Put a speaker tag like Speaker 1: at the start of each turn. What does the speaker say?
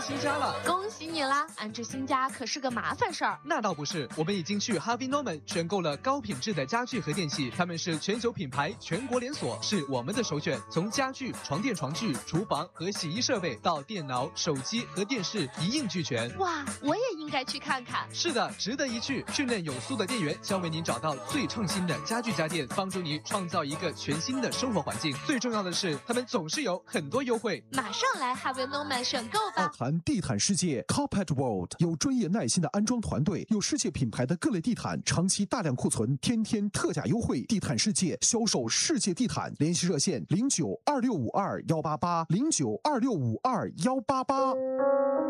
Speaker 1: 新家了。
Speaker 2: 恭喜你啦！安置新家可是个麻烦事儿。
Speaker 1: 那倒不是，我们已经去 Harvey Norman 选购了高品质的家具和电器，他们是全球品牌，全国连锁，是我们的首选。从家具、床垫、床具、厨房和洗衣设备到电脑、手机和电视一应俱全。
Speaker 2: 哇，我也应该去看看。
Speaker 1: 是的，值得一去。训练有素的店员将为您找到最创新的家具家电，帮助你创造一个全新的生活环境。最重要的是，他们总是有很多优惠。
Speaker 2: 马上来 Harvey Norman 选购吧！
Speaker 3: 奥谈地毯世界 Carpet World 有专业耐心的安装团队，有世界品牌的各类地毯，长期大量库存，天天特价优惠。地毯世界销售世界地毯，联系热线09265218880926521888。